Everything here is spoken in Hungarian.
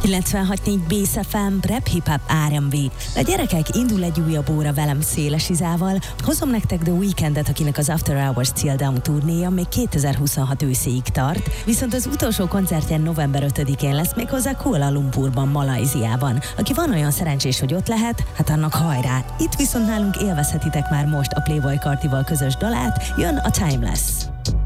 96.4 Bass FM, Rap Hip Hop R&B. A gyerekek, indul egy újabb óra velem Széles Izával. Hozom nektek The Weekendet, akinek az After Hours Chill Down turnéja még 2026 őszéig tart, viszont az utolsó koncertjen november 5-én lesz, méghozzá Kuala Lumpurban, Malajziában. Aki van olyan szerencsés, hogy ott lehet, hát annak hajrá! Itt viszont nálunk élvezhetitek már most a Playboy Cartival közös dalát, jön a Timeless.